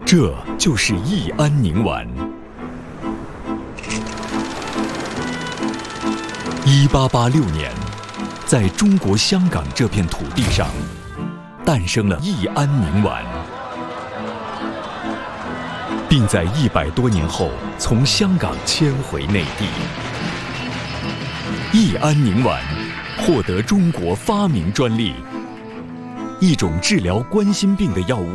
这就是益安宁丸。1886年，在中国香港这片土地上，诞生了益安宁丸，并在100多年后从香港迁回内地。益安宁丸获得中国发明专利，一种治疗冠心病的药物。